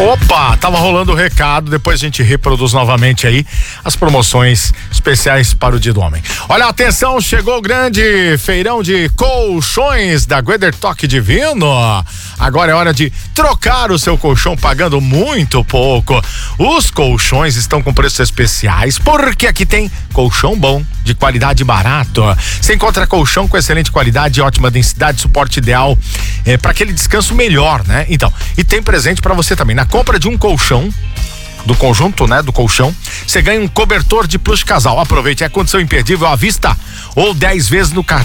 Opa, tava rolando o recado, depois a gente reproduz novamente aí as promoções especiais para o Dia do Homem. Olha, atenção, chegou o grande feirão de colchões da Gueder Toque Divino. Agora é hora de trocar o seu colchão pagando muito pouco. Os colchões estão com preços especiais porque aqui tem colchão bom, de qualidade barato. Você encontra colchão com excelente qualidade, ótima densidade, suporte ideal para aquele descanso melhor, né? Então, e tem presente para você também. Na compra de um colchão, do conjunto, né, do colchão, você ganha um cobertor de plush casal. Aproveite, é condição imperdível à vista ou 10 vezes no cartão